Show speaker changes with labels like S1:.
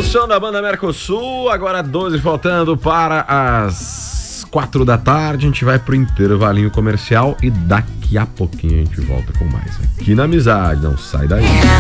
S1: som da banda Mercosul, agora 12 faltando para as 4 da tarde. A gente vai pro intervalinho comercial e daqui a pouquinho a gente volta com mais aqui na Amizade. Não sai daí.